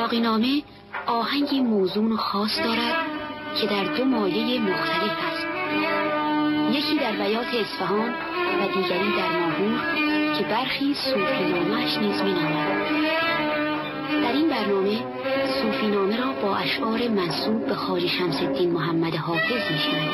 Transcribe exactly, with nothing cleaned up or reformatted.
باقینامه آهنگی موزون و خاص دارد که در دو مایه مختلف است، یکی در بیات اصفهان و دیگری در ماهور که برخی صوفی‌نامه‌اش نیز می‌نامند. در این برنامه صوفی‌نامه را با اشعار منسوب به خواجه شمس‌الدین محمد حافظ می‌شنویم.